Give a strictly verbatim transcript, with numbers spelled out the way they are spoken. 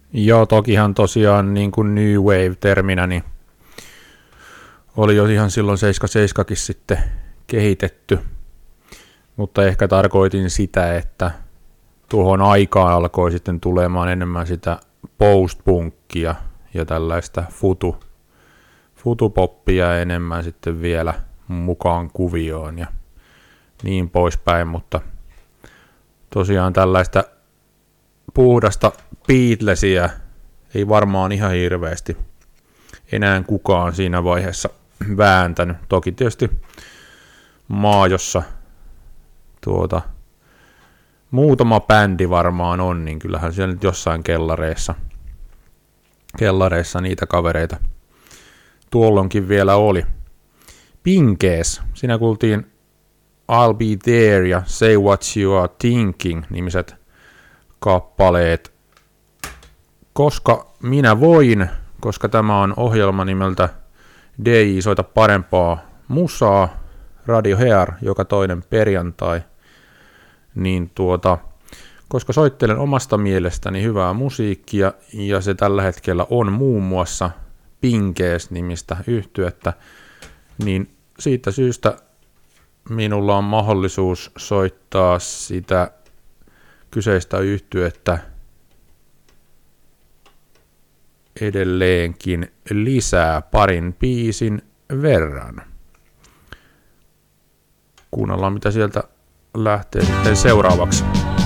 Joo, tokihan tosiaan niin kuin New Wave-terminä, niin oli jo ihan silloin seitsemänkymmentäseitsemänkin sitten kehitetty, mutta ehkä tarkoitin sitä, että tuohon aikaan alkoi sitten tulemaan enemmän sitä post-punkkia ja tällaista futu, futupoppia enemmän sitten vielä mukaan kuvioon ja niin poispäin, mutta tosiaan tällaista puhdasta Beatlesia ei varmaan ihan hirveästi enää kukaan siinä vaiheessa vääntänyt. Toki tietysti maa, jossa tuota, muutama bändi varmaan on, niin kyllähän siellä nyt jossain kellareissa, kellareissa niitä kavereita tuollonkin vielä oli. Pinkees, siinä kuultiin I'll Be There ja Say What You Are Thinking -nimiset kappaleet. Koska minä voin, koska tämä on ohjelma nimeltä D J Soita parempaa musaa, Radio Hair, joka toinen perjantai, niin tuota, koska soittelen omasta mielestäni hyvää musiikkia, ja se tällä hetkellä on muun muassa Pinkees-nimistä yhtyettä, niin siitä syystä minulla on mahdollisuus soittaa sitä kyseistä yhtyettä edelleenkin lisää parin biisin verran. Kuunnellaan, mitä sieltä lähtee sitten seuraavaksi.